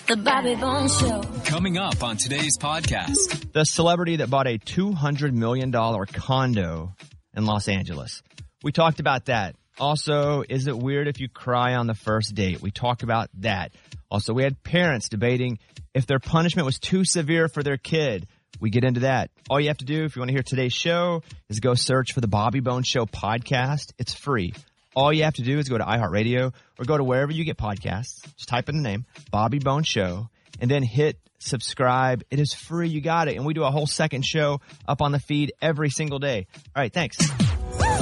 The Bobby Bones Show. Coming up on today's podcast. The celebrity that bought a $200 million condo in Los Angeles. We talked about that. Also, is it weird if you cry on the first date? We talked about that. Also, we had parents debating if their punishment was too severe for their kid. We get into that. All you have to do if you want to hear today's show is go search for the Bobby Bones Show podcast. It's free. All you have to do is go to iHeartRadio or go to wherever you get podcasts. Just type in the name, Bobby Bones Show, and then hit subscribe. It is free. You got it. And we do a whole second show up on the feed every single day. All right, thanks.